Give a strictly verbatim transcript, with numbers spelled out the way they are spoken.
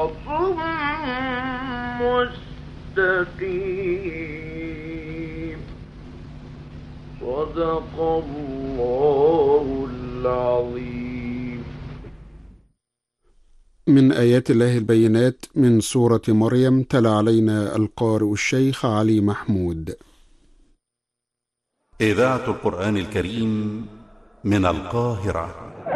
مستقيم. صدق الله العظيم. من آيات الله البينات من سورة مريم، تلا علينا القارئ الشيخ علي محمود. إذاعة القرآن الكريم من القاهرة.